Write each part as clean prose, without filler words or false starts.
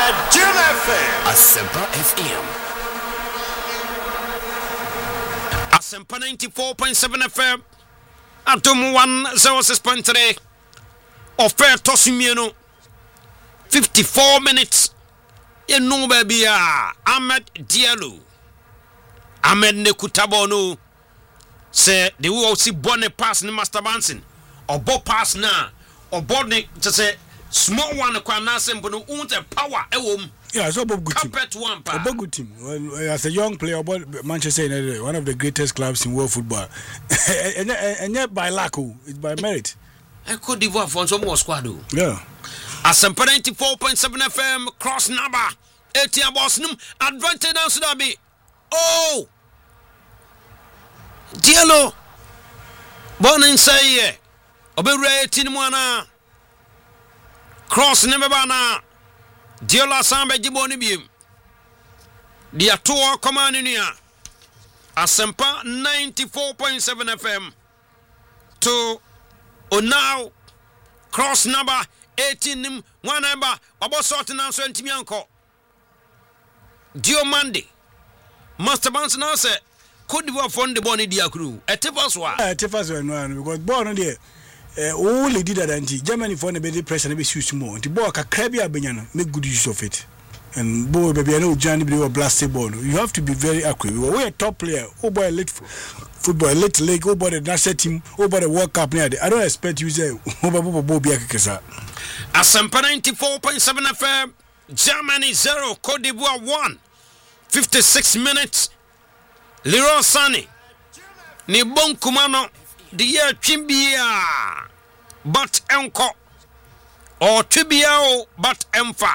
Adjuma FM. Asempa FM. Asempa 94.7 FM. Atom 106.3. Offer Tosumieno. 54 minutes. You know, baby, Ahmed Diallo. Ahmed Nekutabono. Say, they will see Bonnie pass in Master Banson. Or Bob pass now. Or Bonnie to say, small one, a quanasem, but no power. Yeah, so Bob good team. Bob good team. Well, as a young player, Manchester United, one of the greatest clubs in world football. And yet by lack, it's by merit. I could devote for some more squad. Yeah. Asempa 94.7 FM cross number 80 Bosnum advantage now should be. Oh, Diallo. Born in say Obere Tinmwana cross number bana Diallo Sambe Jiboni Bim. The Atua command in here. Asempa 94.7 FM to now cross number 18 one number about sorting answer and Timianco Dio Monday Master Banson now said could you have found the Bonnie Diacru at Tifas one because born on there only did that anti Germany for the better press and be used more to book a crabby Benyana make good use of it and boy baby I know Johnny Blue blasted ball you have to be very accurate we're a top player oh boy late football late league over the national team over the World Cup near I don't expect you say over Bobby Akasa Asempa 94.7 FM Germany 0 Cote d'Ivoire 1 56 minutes Leroy Sané ni bon kumano the year Chimbia but enko or Tibiao but emfa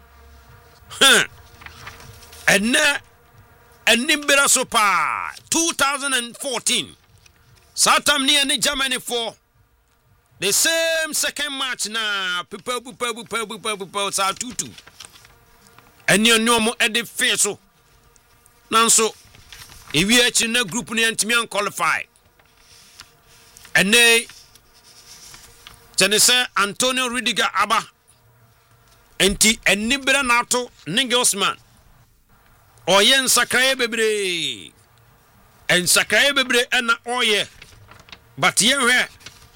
and Nimbera Sopa 2014 Satam near Germany for the same second match na people sa 2-2 and you know mo edit face so nanso if you actually na group ni antimi qualify and they say Antonio Rudiger aba enti enibra nato Nagelsmann oyen sakraye bebre en sakraye bebre na oye but yen hwe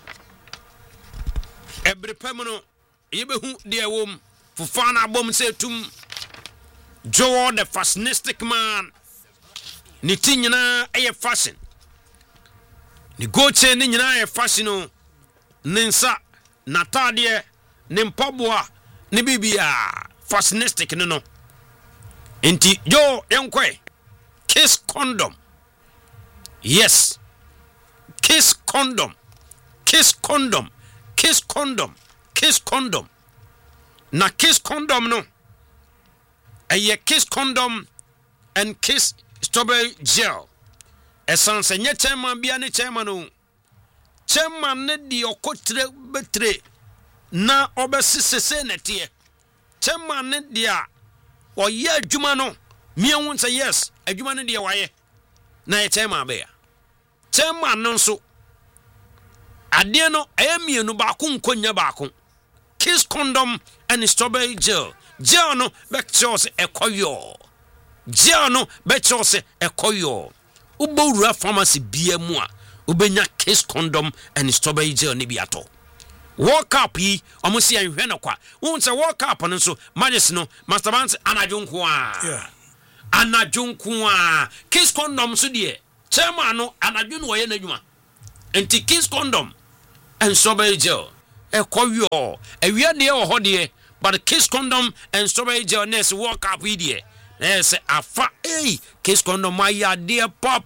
every permanent yebehu de wom fufana bom say tum Joe the fashionistic man ni tinyina aye fashion ni goche ni nyina aye fashion ninsa natade ni mpaboa ni bibia fashionistic no enti yo yenkwe kiss condom yes kiss condom kiss condom kiss condom kiss condom na kiss condom no aye kiss condom and kiss strawberry gel essence nye chairman bia ne chairman no chairman ne di okotre betre na obesisese netie chairman ne dia oye adwuma no mienwu say yes adwuma ne dia waye na ye chairman be ya chairman no so ade no ayemienu baako nkonya baako kiss condom and strawberry gel gel no bekchose ekoyo gel no bekchose ekoyo ubowura pharmacy bia mu a ubenya kiss condom and strawberry gel ne biato World Cup yi omusi anhwe no kwa won se World Cup no so Majes no Master Banks anadwonko a anadwonko a kiss condom so de chairman no anadwo no ye n'adwuma enti kiss condom and strawberry gel ekoyo ewia de wo hode but kiss condom and strawberry gel next World Cup video yes afa kiss condom my de pa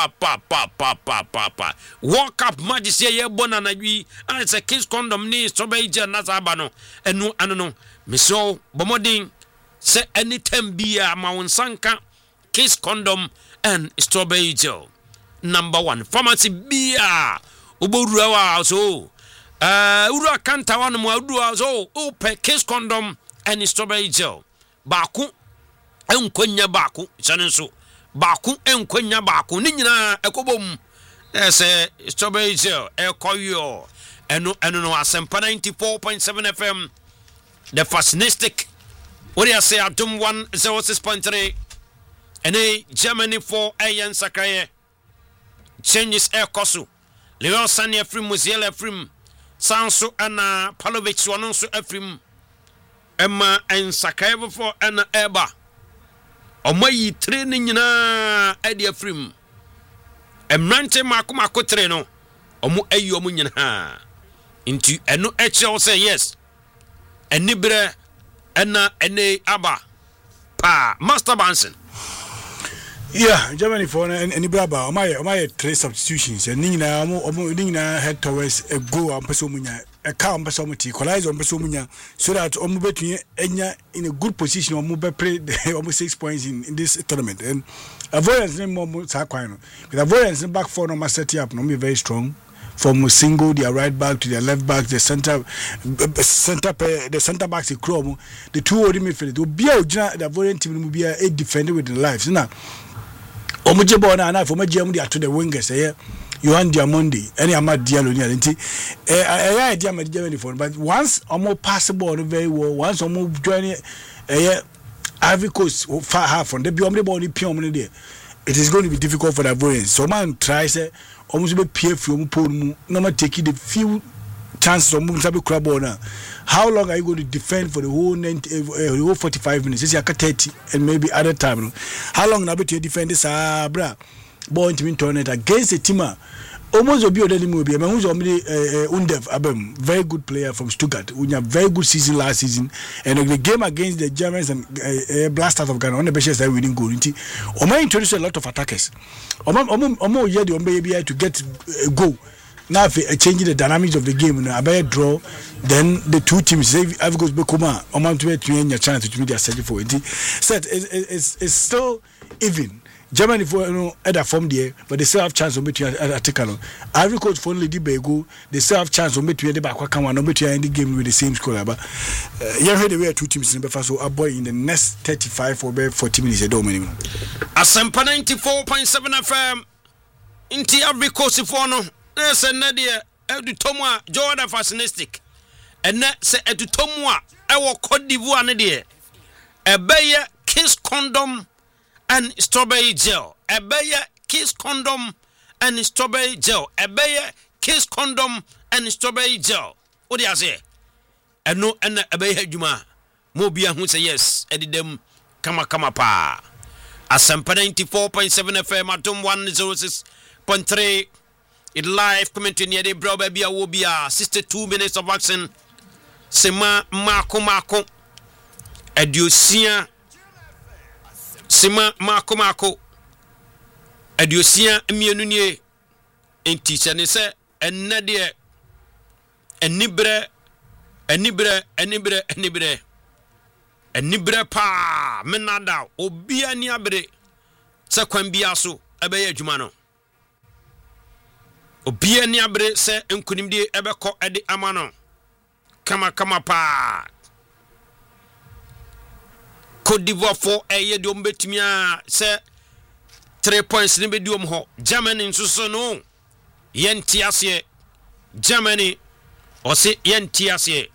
World Cup Majes ye bona na dwi and say kiss condom ni strawberry gel na saba no enu anono miso bomodin say anytime bia ma wonsanka kiss condom and strawberry gel number 1 pharmacy bia ubodura wa so ura kanta wanu mu adua so ope kiss condom and strawberry gel baako enkonya baako chane so baako enkonya baako ni nyina ekobom say strawberry gel ekoyo eno no Asempa 94.7 FM the fashionistic What do you say? Adum 106.3. And Germany for Ayan Sakaye. Changes air kosu. Leon Sanya Frim Muziela Frim. Sanso Anna Palovic Swanonso Efrim. Emma and Sakaye for Anna Eba. Omayi training na Edia Frim. Emrante Makuma Kotreno. Omu Ayo Munyan ha. Into Enu HL say yes. Enibre Enna Ene Aba. Pa Master Banson. Yeah, Germany for any braba. My three substitutions and Nina head towards a go on Pesomuna, a calm Pesomati, collides on Pesomuna, so that Omubet Enya in a good position or move play almost 6 points in this tournament. And avoidance name more Saquino. With avoidance in back four no must set up, no be very strong. From single, their right back to their left back, the center backs, the chrome, the two old midfield. To be a the avoidance team will be a defender with the lives. Now, Omujebona and I for my Germany to the wingers, Johan Diamondi, any Amad Dialoniality, I Diamond Germany for, but once almost passable very well, once almost joining Ivory Coast far half from the beyond the body, Piomini. It is going to be difficult for the avoidance. So, man tries almost be peer from Pum, no matter taking the few chances of Munsabi Crabona. How long are you going to defend for the whole 45 minutes? It's like 30 and maybe other time. How long are you to defend this? Bra, born to win tournament against a team. Almost a beautiful movie. I mean, who's only Undev Abem, very good player from Stuttgart. We had a very good season last season, and the game against the Germans and Blasters of Ghana on the basis that we didn't go into. Oma introduced a lot of attackers. Oma yeah the Ombe to get a goal. Now changing the dynamics of the game, a better draw. Then the two teams, I've got Bekuma, Oma to your chance to meet their search for it. Said it's still even. Germany for at a form there, but they still have chance of between Atikano. Ivory Coast for only Dibego, they still have chance of between the back come no between any game with the same score. But you heard the way two teams in the first so a boy in the next 35 or 40 minutes a dominant. Asempa 94.7 FM. Inti Ivory Coast for no. There's a Nadia Edu Tomwa Jordan Fascinistic. And that say Edu Tomwa Ewo Cote d'Ivoire Nadia. A Bayer Kiss Condom and strawberry gel. A Bayer Kiss condom and strawberry gel. A Bayer Kiss condom and strawberry gel. What do you say? And no, and a Bayer Juma. Mobia who say yes. Edit them. Kama pa. Asempa 94.7 FM. Atom 106.3. It live commenting near the bro baby wobia. 62 minutes of action. Sema Mako. Edusia. Sima Mako Adiosia mienunye enti chane se enade enibre pa menada obia ni abre se kwan bia so ebeye adwuma no obia ni abre se enkunimdie ebekọ ede amano kama pa Côte d'Ivoire for a de ombetimia say 3 points ni be diom ho Germany nso no yentiase Germany o se yentiase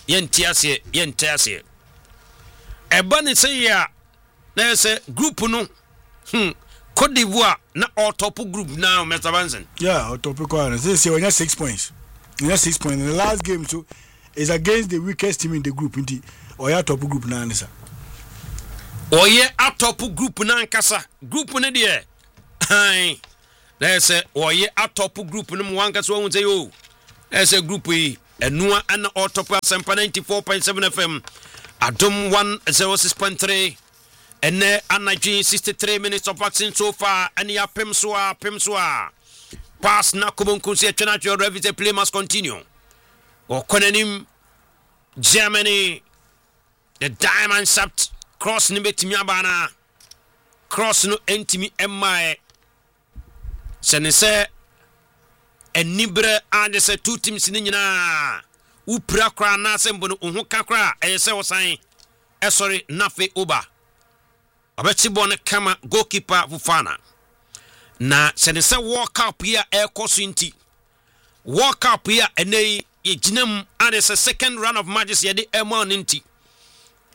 eba ni say ya na say group no Côte d'Ivoire na all top group now Mr. Banson. Yeah, all top one. This is 6 points. You 6 points. The last game too is against the weakest team in the group inti or top group na nisa. Oye atop group na nkasa group ne de ai let's say oye atop group no wanka so won say yo let's say group yi enua ana atop Asempa 94.7 FM Adom 106.3 ene anagye 63 minutes of action so far and ya pem so pass na kubonkunsi atwena your revisit play must continue or konanim Germany the diamond shaft cross ni betimi abana cross no entimi emae senese enibre ande se two teams ni nyina upra kra na sembo no hu kakra eyese wosan sorry nafe oba abechi bon kama goalkeeper Fofana na senese World Cup ya ekoso nti World Cup ya enei yejinam ande se second round of matches ye de ema nti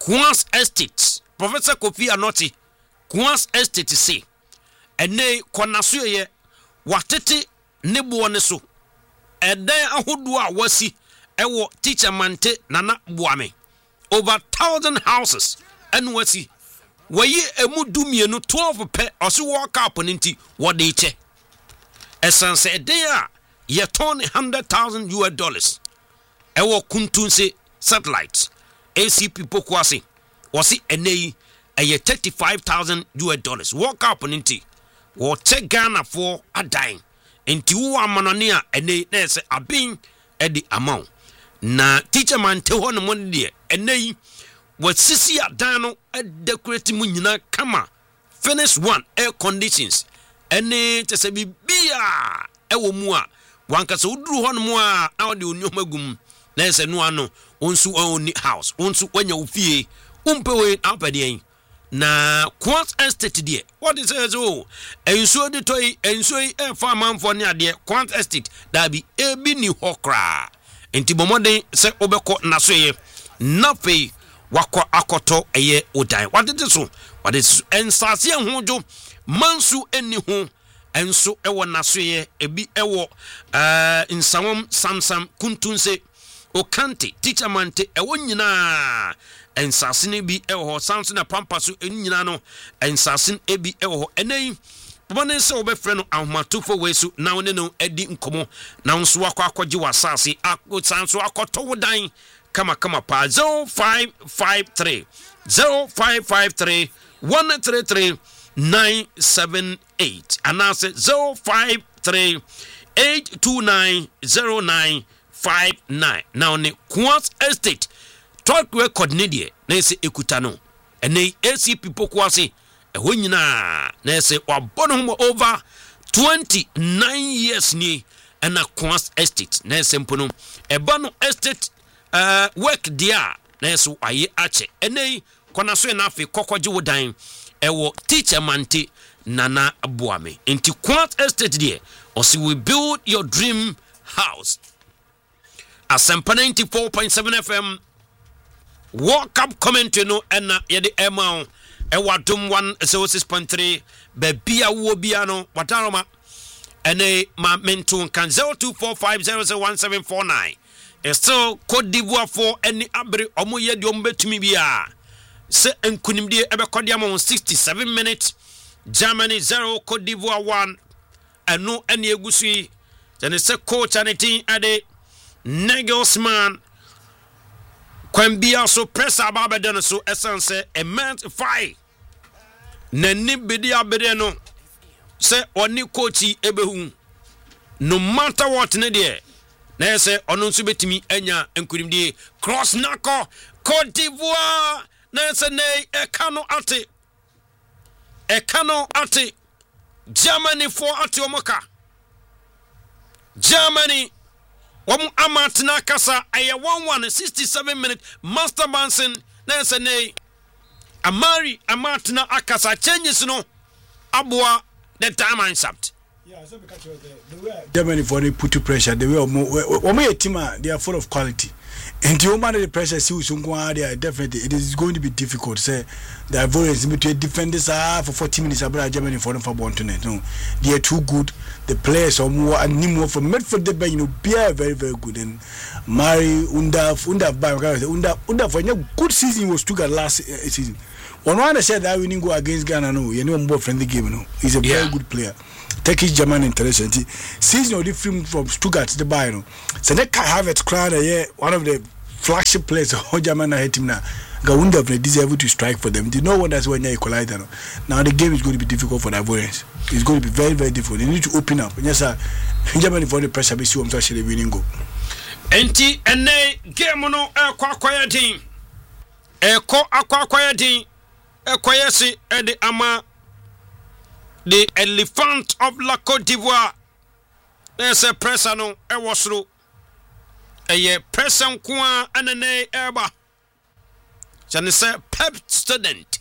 Queen's Estate Professor Kofi Anoti Queen's Estate say ene konaso ye watete nebo ne so edan ahodo a wasi ewo Teacher Mante Nana Boame over 1,000 houses and wasi wayi emu dumienu 12 pe oso walk up nti wode che esanse eden a ye ton $100,000 ewo kuntunse satellite ACP Pokwasi wasi enei eye $35,000 walk up nti wo che Ghana for a dime nti wo amanone a enei na se abin edi amount na Teacher Mante ho no mon de enei wasisi adan no decorate mu nyina kama finish one air conditions ene tese bibia ewo mu a wanka se uduru ho no mu a awde onyomagum na ese no ano onsu oni house onsu wanya ofie umpewe apade na Queen's Estate de what is it so ensu de toy ensu e farm for ne ade Queen's Estate da bi ebi ni hokra enti bomode se obekọ nasoye nafe wakwa akoto eye odan wadede so ensase hojo mansu eni ho enso ewo nasoye ebi ewo insawom samsam kuntunse Okante Teacher Mante ewo nyina ensase ne bi ewo samson na pampaso nyina no ensase ebi ewo enei bone se obefre no ahomatofo wesu na wone no edi nkomo na nso akwaje wasase akosanso akoto wodan kama pa 0553 133 978 anase 053 829 0959 now ne Queen's Estate talk record ne de na se ekuta no ene ACP Pokwasi eho nyina na se wabono ho over 29 years ni na Queen's Estate na se mpono ebano estate work dia na so aye ache enei kona so na afi kokoje wodan ewo Teacher Mante Nana Boame enti Queen's Estate there osi we build your dream house Asempa 94.7 FM walk up comment no ena yede ema ewa dum 106.3 bebia wo bia no wadaroma ene ma mentu kan 0245001749 still Côte d'Ivoire for any abre omo ye de ombetumi bia se enkunimdie ebekode am 67 minutes Germany 0 Côte d'Ivoire 1 eno ene egusui tene se coach aneti ade Nagelsmann kwambia so press ababa den so essence a month 5 nani bidi abere no se oni coachi ebehu no matter what ne de na se ono nso betimi anya enkurimdie cross nako Côte d'Ivoire na se nei ekano ate Germany for ate omoka Germany amatina kasa aye 1-1 67 minutes Master Manson na se nei amari amatina akasa changes no aboa the diamond sapped. Yeah, so because the way Germany for they put to pressure, the way a team they are full of quality. And to manage the pressure, see they are definitely it is going to be difficult. Say the avoidance between defenders for 40 minutes about Germany for them for one tonight. No, they are too good. The players are more and more from midfield. They be very very good. And Mari Unda for a good season was took last season. One said that we didn't go against Ghana. No, you know more friendly game. No, he's a very good player. Turkish German international season different from Stuttgart to the Bayern. So they can have it crown one of the flagship players of German team now. Gawunda have deserve to strike for them. They know what that's when they collide now. The game is going to be difficult for the Ivorians. It's going to be very very difficult. They need to open up. Yes sir. Germany for the pressure be see actually winning go. Enti ene game no akwakwaya din. Eko akwakwaya din. Ekoyesi ede ama the elephant of La Côte d'Ivoire. There's a person no ewosro. Eye person kwa anene eba. Jane say pep student.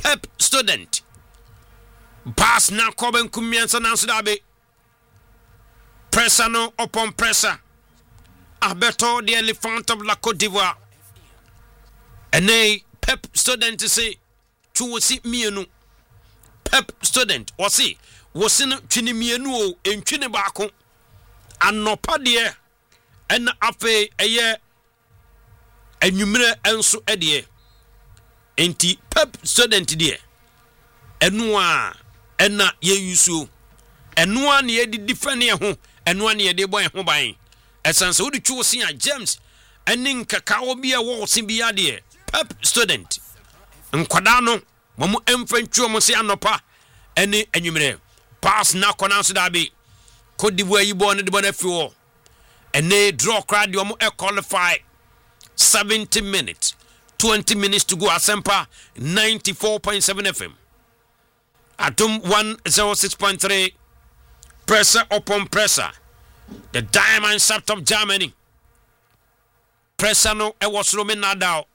Pass na koben kumiensa na sudabe. Pressure no upon pressure. Abeto the elephant of La Côte d'Ivoire. Ene Pep student say chuosi mienu. Pep student wasi no twini mienu o entwini baako. Anopa de en afe eye enwumere enso de enti Pep student de enu a ena ye yusu enu a ne ye di defend ye ho enu a ne ye de boy ho ban esanse wo di chuosi a James enin kakao bia wo se bia de Pep student nkwada no mo emfantwo mo se anopa ene enwumere pass na kona so da bi Cote d'Ivoire yi bo ne de bo na fiwo ene draw crowd de mo qualify 70 minutes 20 minutes to go Asempa 94.7 FM Atom 106.3 pressure upon pressure the diamond shaft of Germany pressure no e was Roman Nadal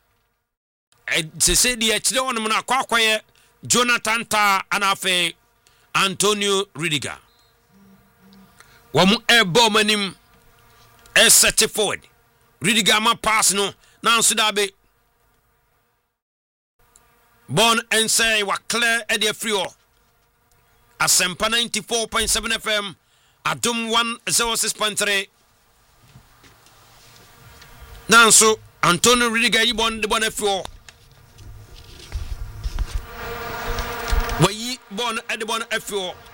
se se di echide won mo na kwakwaye Jonathan Ta anafe Antonio Rudiger wamu e ball manim e set forward Rudiger ma pass no na nso da be Bon and say wa clear e de free Asempa 94.7 FM Adum 106.3 Nanso Antonio Rudiger yibon de bon free Wayi bon e de bon free